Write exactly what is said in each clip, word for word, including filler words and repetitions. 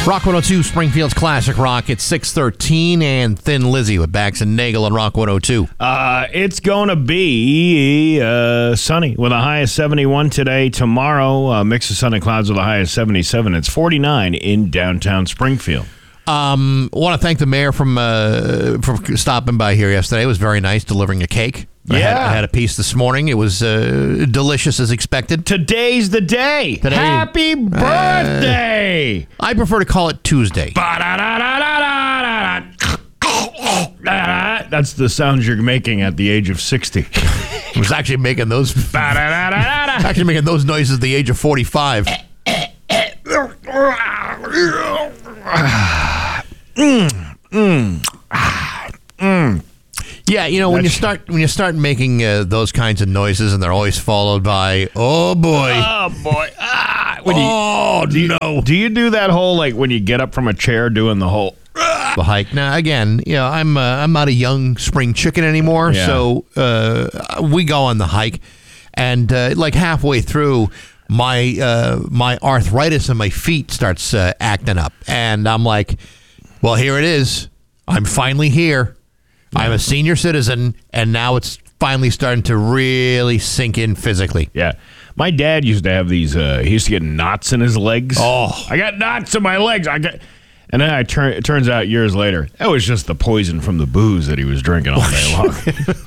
Rock one oh two, Springfield's Classic Rock. It's six thirteen and Thin Lizzy with Bax and Nagel on Rock one oh two. Uh, it's going to be uh, sunny with a high of seventy-one today. Tomorrow, uh, mix of sun and clouds with a high of seventy-seven. It's forty-nine in downtown Springfield. Um, I want to thank the mayor from uh, for stopping by here yesterday. It was very nice, delivering a cake. I Yeah. had, I had a piece this morning. It was uh, delicious as expected. Today's the day. Today- Happy birthday. I prefer to call it Tuesday. That's the sounds you're making at the age of sixty. I was actually making those actually making those noises at the age of forty-five. mm, mm, mm. Yeah, you know, when you start when you start making uh, those kinds of noises, and they're always followed by "oh boy, Oh boy! Ah, when you, oh do you, no." Do you do that whole like when you get up from a chair doing the whole? The hike. Now, again, you know, I'm uh, I'm not a young spring chicken anymore, Yeah. so uh, we go on the hike, and uh, like halfway through, my uh, my arthritis in my feet starts uh, acting up, and I'm like, well, here it is. I'm finally here. I'm a senior citizen, and now it's finally starting to really sink in physically. Yeah. My dad used to have these, uh, he used to get knots in his legs. Oh. I got knots in my legs. I got, and then I turn, it turns out years later, that was just the poison from the booze that he was drinking all day long.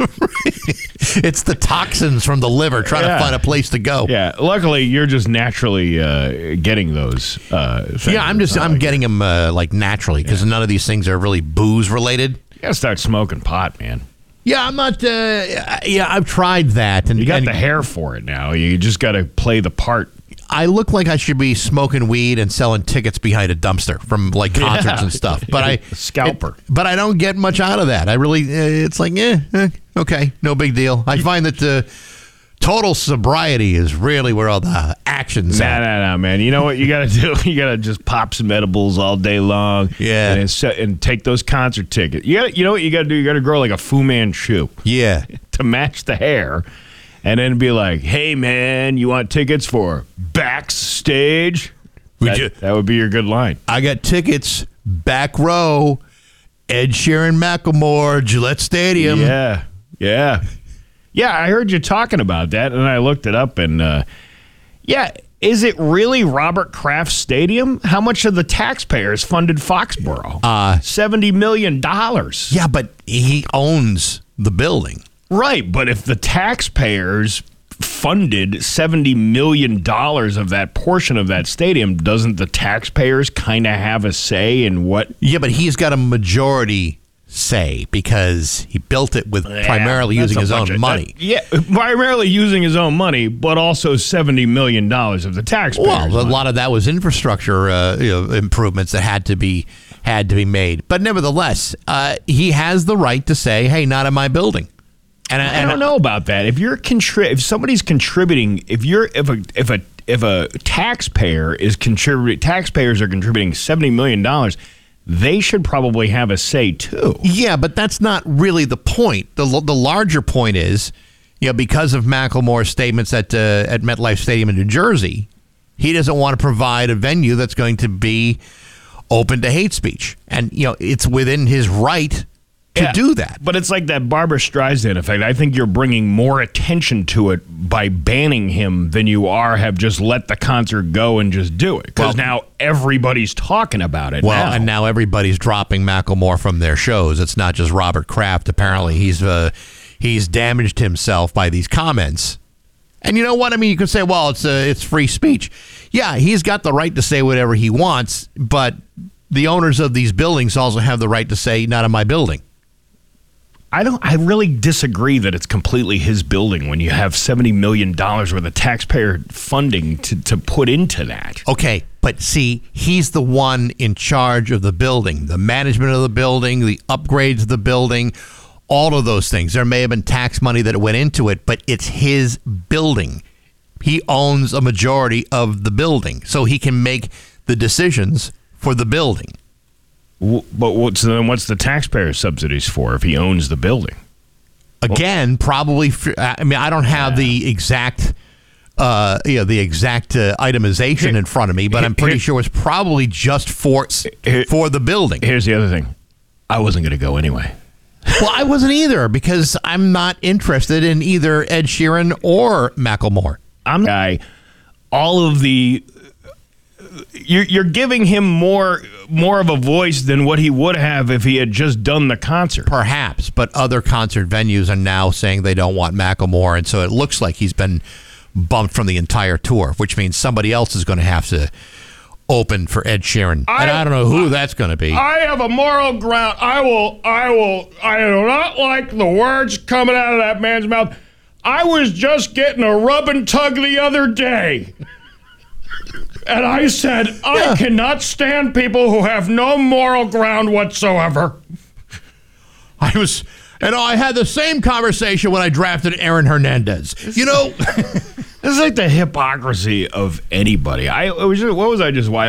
It's the toxins from the liver trying Yeah. to find a place to go. Yeah. Luckily, you're just naturally uh, getting those uh, things. Yeah, I'm just It's not I'm like- getting them uh, like naturally because none of these things are really booze related. You got to start smoking pot, man. Yeah, I'm not. Uh, yeah, I've tried that, and You got and the hair for it now. You just got to play the part. I look like I should be smoking weed and selling tickets behind a dumpster from like concerts Yeah. and stuff. But I A scalper. it- but I don't get much out of that. I really, uh, it's like, eh, eh, okay, no big deal. I find that uh, total sobriety is really where all the action's Nah, at. nah, nah, man. You know what you got to do? You got to just pop some edibles all day long. Yeah. and, it's- and take those concert tickets. You got, you know what you got to do? You got to grow like a Fu Manchu Yeah, to match the hair, and then be like, "Hey, man, you want tickets for backstage?" Would That, you- that would be your good line. I got tickets back row, Ed Sheeran, Macklemore, Gillette Stadium. Yeah, yeah, yeah. I heard you talking about that, and I looked it up, and uh, yeah. Is it really Robert Kraft Stadium? How much of the taxpayers funded Foxborough? Uh, seventy million dollars. Yeah, but he owns the building. Right, but if the taxpayers funded seventy million dollars of that portion of that stadium, doesn't the taxpayers kind of have a say in what? Yeah, but he's got a majority say because he built it with primarily Yeah, that's using a his bunch own of- money. that- yeah, primarily using his own money, but also seventy million dollars of the taxpayers. Well, a money. lot of that was infrastructure uh, you know, improvements that had to be had to be made. But nevertheless, uh, he has the right to say, "Hey, not in my building." And, I and don't know about that. If you're contri- if somebody's contributing, if you're if a if a if a taxpayer is contributing, taxpayers are contributing seventy million dollars, they should probably have a say too. Yeah, but that's not really the point. The the larger point is, you know, because of Macklemore's statements at uh, at MetLife Stadium in New Jersey, he doesn't want to provide a venue that's going to be open to hate speech, and you know, it's within his right to Yeah, do that. But it's like that Barbara Streisand effect. I think you're bringing more attention to it by banning him than you are have just let the concert go and just do it. Because Well- now everybody's talking about it. Well, now. and now everybody's dropping Macklemore from their shows. It's not just Robert Kraft. Apparently, he's uh, he's damaged himself by these comments. And you know what? I mean, you could say, well, it's uh, it's free speech. Yeah, he's got the right to say whatever he wants, but the owners of these buildings also have the right to say, not in my building. I don't. I really disagree that it's completely his building when you have seventy million dollars worth of taxpayer funding to, to put into that. Okay, but see, he's the one in charge of the building, the management of the building, the upgrades of the building, all of those things. There may have been tax money that went into it, but it's his building. He owns a majority of the building, so he can make the decisions for the building. W- But what's then? What's the taxpayer subsidies for if he owns the building? Again, probably, for, I mean, I don't have the exact uh, you know, the exact uh, itemization in front of me, but I'm pretty sure it's probably just for for the building. Here's the other thing. I wasn't going to go anyway. Well, I wasn't either because I'm not interested in either Ed Sheeran or Macklemore. I'm the guy. All of the you're you're giving him more more of a voice than what he would have if he had just done the concert. Perhaps, but other concert venues are now saying they don't want Macklemore, and so it looks like he's been bumped from the entire tour, which means somebody else is going to have to open for Ed Sheeran. I, and I don't know who I, that's going to be. I have a moral ground. I will, I will, I do not like the words coming out of that man's mouth. I was just getting a rub and tug the other day. And I said, I yeah. cannot stand people who have no moral ground whatsoever. I was, and I had the same conversation when I drafted Aaron Hernandez. You know, this is like the hypocrisy of anybody. I it was just, what was I just why